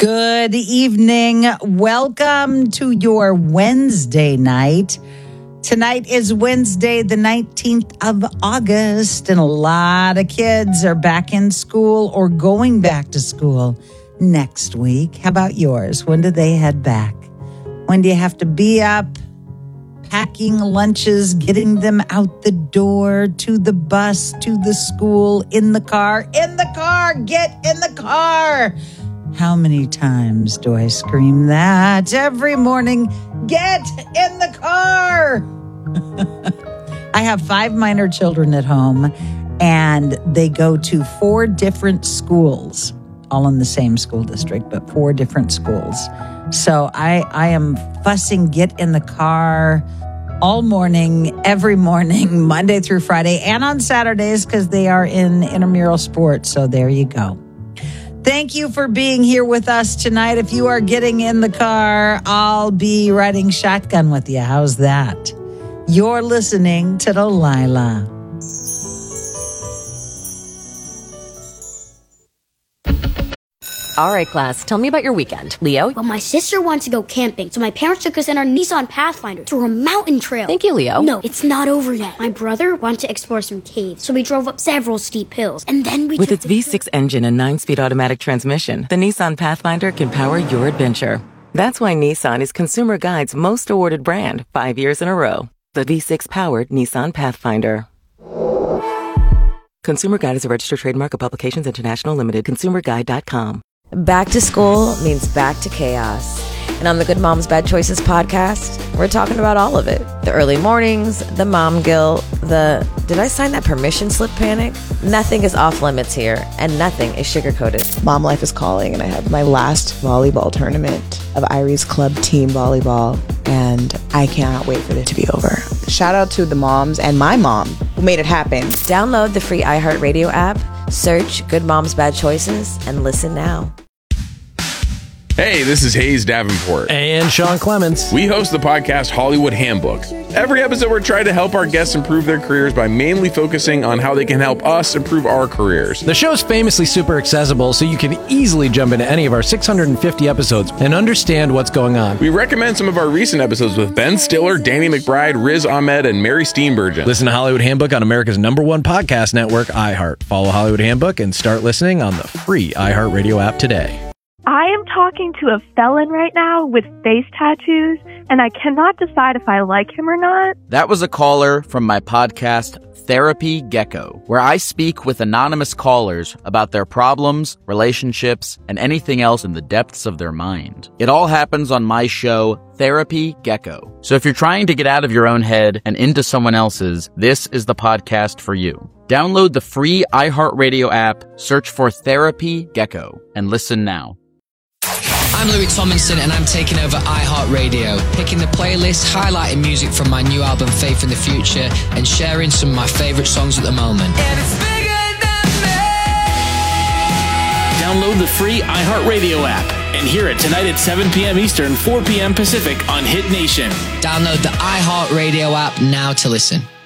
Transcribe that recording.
Good evening. Welcome to your Wednesday night. Tonight is Wednesday, the 19th of August, and a lot of kids are back in school or going back to school next week. How about yours? When do they head back? When do you have to be up, packing lunches, getting them out the door, to the bus, to the school, in the car, get in the car. How many times do I scream that every morning? Get in the car. I have 5 minor children at home, and they go to 4 different schools, all in the same school district, but 4 different schools. So I am fussing get in the car all morning, every morning, Monday through Friday, and on Saturdays because they are in intramural sports. So there you go. Thank you for being here with us tonight. If you are getting in the car, I'll be riding shotgun with you. How's that? You're listening to Delilah. All right, class, tell me about your weekend. Leo? Well, my sister wants to go camping, so my parents took us in our Nissan Pathfinder through a mountain trail. Thank you, Leo. No, it's not over yet. My brother wanted to explore some caves, so we drove up several steep hills, and then we With its V6 engine and 9-speed automatic transmission, the Nissan Pathfinder can power your adventure. That's why Nissan is Consumer Guide's most awarded brand 5 years in a row. The V6-powered Nissan Pathfinder. Consumer Guide is a registered trademark of Publications International Limited. ConsumerGuide.com. Back to school means back to chaos. And on the Good Moms Bad Choices podcast, we're talking about all of it. The early mornings, the mom guilt, the did I sign that permission slip panic? Nothing is off limits here, and nothing is sugar-coated. Mom life is calling, and I have my last volleyball tournament of Irie's club team volleyball, and I cannot wait for it to be over. Shout out to the moms and my mom who made it happen. Download the free iHeartRadio app, search Good Moms Bad Choices, and listen now. Hey, this is Hayes Davenport. And Sean Clements. We host the podcast Hollywood Handbook. Every episode, we're trying to help our guests improve their careers by mainly focusing on how they can help us improve our careers. The show's famously super accessible, so you can easily jump into any of our 650 episodes and understand what's going on. We recommend some of our recent episodes with Ben Stiller, Danny McBride, Riz Ahmed, and Mary Steenburgen. Listen to Hollywood Handbook on America's #1 podcast network, iHeart. Follow Hollywood Handbook and start listening on the free iHeartRadio app today. I am talking to a felon right now with face tattoos, and I cannot decide if I like him or not. That was a caller from my podcast, Therapy Gecko, where I speak with anonymous callers about their problems, relationships, and anything else in the depths of their mind. It all happens on my show, Therapy Gecko. So if you're trying to get out of your own head and into someone else's, this is the podcast for you. Download the free iHeartRadio app, search for Therapy Gecko, and listen now. I'm Louis Tomlinson, and I'm taking over iHeartRadio, picking the playlist, highlighting music from my new album Faith in the Future, and sharing some of my favourite songs at the moment. And it's bigger than me. Download the free iHeartRadio app and hear it tonight at 7 p.m. Eastern, 4 p.m. Pacific on Hit Nation. Download the iHeartRadio app now to listen.